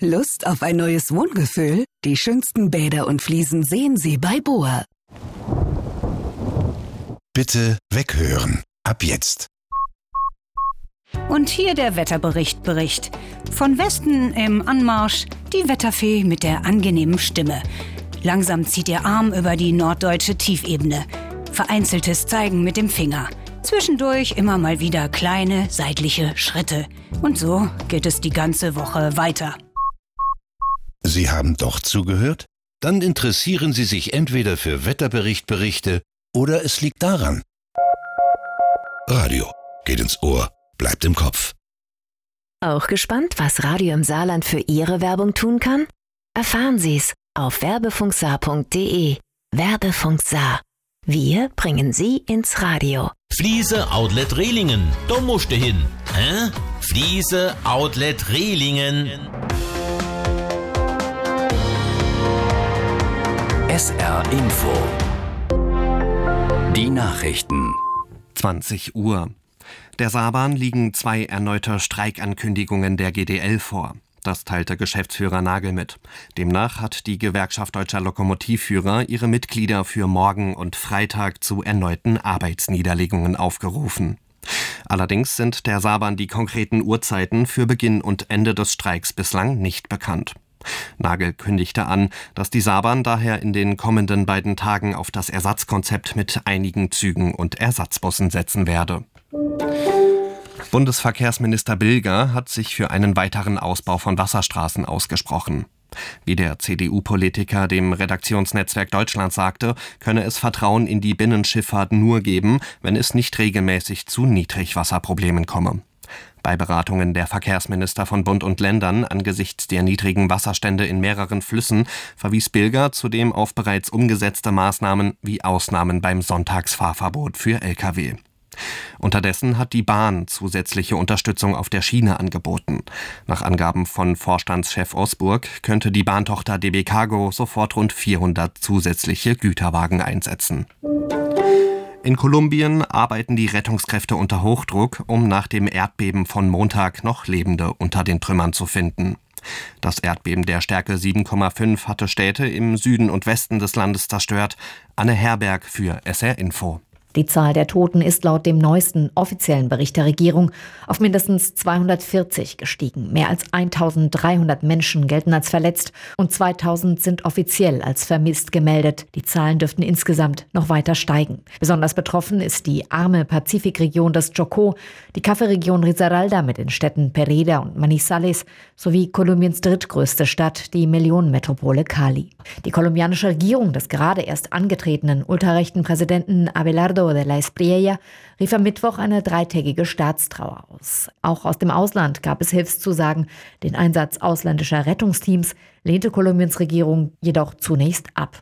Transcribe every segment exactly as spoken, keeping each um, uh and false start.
Lust auf ein neues Wohngefühl? Die schönsten Bäder und Fliesen sehen Sie bei B O A. Bitte weghören. Ab jetzt. Und hier der Wetterbericht Bericht. Von Westen im Anmarsch die Wetterfee mit der angenehmen Stimme. Langsam zieht ihr Arm über die norddeutsche Tiefebene. Vereinzeltes Zeigen mit dem Finger. Zwischendurch immer mal wieder kleine seitliche Schritte. Und so geht es die ganze Woche weiter. Sie haben doch zugehört? Dann interessieren Sie sich entweder für Wetterberichtberichte oder es liegt daran. Radio geht ins Ohr, bleibt im Kopf. Auch gespannt, was Radio im Saarland für Ihre Werbung tun kann? Erfahren Sie's auf werbefunksaar punkt de. Werbefunk Saar. Wir bringen Sie ins Radio. Fliese Outlet Rehlingen. Da musst du hin. Hä? Fliese Outlet Rehlingen. S R Info. Die Nachrichten. zwanzig Uhr. Der Saarbahn liegen zwei erneute Streikankündigungen der G D L vor. Das teilte Geschäftsführer Nagel mit. Demnach hat die Gewerkschaft Deutscher Lokomotivführer ihre Mitglieder für morgen und Freitag zu erneuten Arbeitsniederlegungen aufgerufen. Allerdings sind der Saarbahn die konkreten Uhrzeiten für Beginn und Ende des Streiks bislang nicht bekannt. Nagel kündigte an, dass die Saarbahn daher in den kommenden beiden Tagen auf das Ersatzkonzept mit einigen Zügen und Ersatzbussen setzen werde. Bundesverkehrsminister Bilger hat sich für einen weiteren Ausbau von Wasserstraßen ausgesprochen. Wie der C D U-Politiker dem Redaktionsnetzwerk Deutschland sagte, könne es Vertrauen in die Binnenschifffahrt nur geben, wenn es nicht regelmäßig zu Niedrigwasserproblemen komme. Bei Beratungen der Verkehrsminister von Bund und Ländern angesichts der niedrigen Wasserstände in mehreren Flüssen verwies Bilger zudem auf bereits umgesetzte Maßnahmen wie Ausnahmen beim Sonntagsfahrverbot für L K W. Unterdessen hat die Bahn zusätzliche Unterstützung auf der Schiene angeboten. Nach Angaben von Vorstandschef Osburg könnte die Bahntochter D B Cargo sofort rund vierhundert zusätzliche Güterwagen einsetzen. In Kolumbien arbeiten die Rettungskräfte unter Hochdruck, um nach dem Erdbeben von Montag noch Lebende unter den Trümmern zu finden. Das Erdbeben der Stärke sieben Komma fünf hatte Städte im Süden und Westen des Landes zerstört. Anne Herberg für S R Info. Die Zahl der Toten ist laut dem neuesten offiziellen Bericht der Regierung auf mindestens zweihundertvierzig gestiegen. Mehr als eintausenddreihundert Menschen gelten als verletzt und zweitausend sind offiziell als vermisst gemeldet. Die Zahlen dürften insgesamt noch weiter steigen. Besonders betroffen ist die arme Pazifikregion des Chocó, die Kaffeeregion Risaralda mit den Städten Pereira und Manizales sowie Kolumbiens drittgrößte Stadt, die Millionenmetropole Cali. Die kolumbianische Regierung des gerade erst angetretenen ultrarechten Präsidenten Abelardo de la Espriella rief am Mittwoch eine dreitägige Staatstrauer aus. Auch aus dem Ausland gab es Hilfszusagen. Den Einsatz ausländischer Rettungsteams lehnte Kolumbiens Regierung jedoch zunächst ab.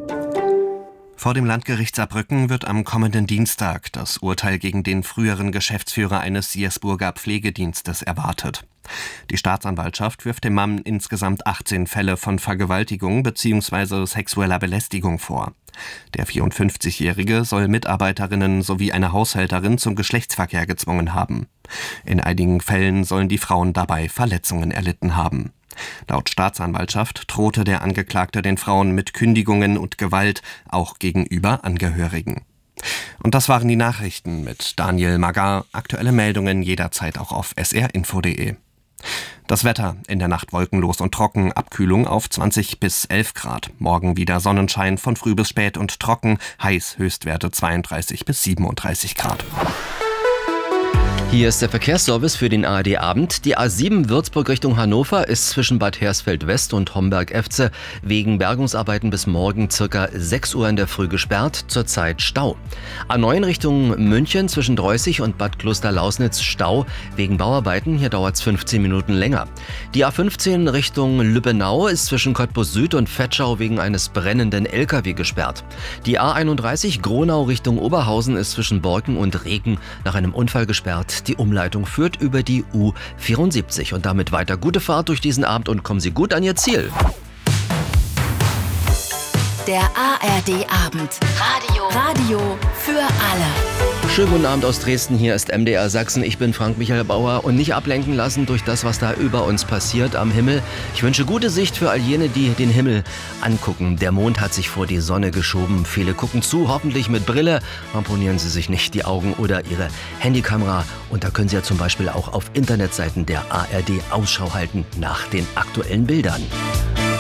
Vor dem Landgericht Saarbrücken wird am kommenden Dienstag das Urteil gegen den früheren Geschäftsführer eines Siersburger Pflegedienstes erwartet. Die Staatsanwaltschaft wirft dem Mann insgesamt achtzehn Fälle von Vergewaltigung bzw. sexueller Belästigung vor. Der vierundfünfzigjährige soll Mitarbeiterinnen sowie eine Haushälterin zum Geschlechtsverkehr gezwungen haben. In einigen Fällen sollen die Frauen dabei Verletzungen erlitten haben. Laut Staatsanwaltschaft drohte der Angeklagte den Frauen mit Kündigungen und Gewalt, auch gegenüber Angehörigen. Und das waren die Nachrichten mit Daniel Magar. Aktuelle Meldungen jederzeit auch auf s r info punkt de. Das Wetter: in der Nacht wolkenlos und trocken, Abkühlung auf zwanzig bis elf Grad. Morgen wieder Sonnenschein von früh bis spät und trocken, heiß, Höchstwerte zweiunddreißig bis siebenunddreißig Grad. Hier ist der Verkehrsservice für den A R D-Abend. Die A sieben Würzburg Richtung Hannover ist zwischen Bad Hersfeld West und Homberg-Efze wegen Bergungsarbeiten bis morgen ca. sechs Uhr in der Früh gesperrt, zurzeit Stau. A neun Richtung München zwischen Dreußig und Bad Kloster-Lausnitz Stau wegen Bauarbeiten, hier dauert es fünfzehn Minuten länger. Die A fünfzehn Richtung Lübbenau ist zwischen Cottbus Süd und Vetschau wegen eines brennenden L K W gesperrt. Die A einunddreißig Gronau Richtung Oberhausen ist zwischen Borken und Reken nach einem Unfall gesperrt. Die Umleitung führt über die U vierundsiebzig. Und damit weiter gute Fahrt durch diesen Abend und kommen Sie gut an Ihr Ziel. Der A R D-Abend. Radio. Radio für alle. Schönen guten Abend aus Dresden, hier ist M D R Sachsen. Ich bin Frank-Michael Bauer und nicht ablenken lassen durch das, was da über uns passiert am Himmel. Ich wünsche gute Sicht für all jene, die den Himmel angucken. Der Mond hat sich vor die Sonne geschoben. Viele gucken zu, hoffentlich mit Brille. Ramponieren Sie sich nicht die Augen oder Ihre Handykamera. Und da können Sie ja zum Beispiel auch auf Internetseiten der A R D Ausschau halten nach den aktuellen Bildern.